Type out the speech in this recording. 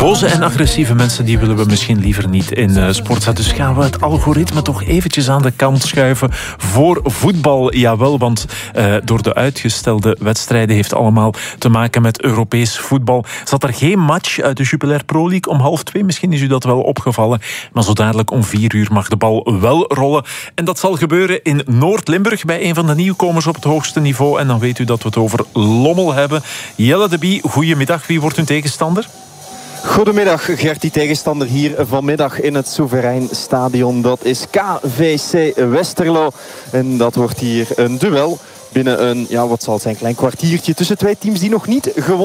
Boze en agressieve mensen die willen we misschien liever niet in Sportza. Dus gaan we het algoritme toch eventjes aan de kant schuiven voor voetbal. Jawel, want door de uitgestelde wedstrijden heeft allemaal te maken met Europees voetbal. Zat er geen match uit de Jupiler Pro League om 1:30? Misschien is u dat wel opgevallen. Maar zo dadelijk om 4:00 mag de bal wel rollen. En dat zal gebeuren in Noord-Limburg bij een van de nieuwkomers op het hoogste niveau. En dan weet u dat we het over Lommel hebben. Jelle de Bie, goedemiddag. Wie wordt uw tegenstander? Goedemiddag, Gert. Die tegenstander hier vanmiddag in het Soeverein Stadion. Dat is KVC Westerlo. En dat wordt hier een duel binnen een, wat zal het zijn, klein kwartiertje tussen twee teams die nog niet gewonnen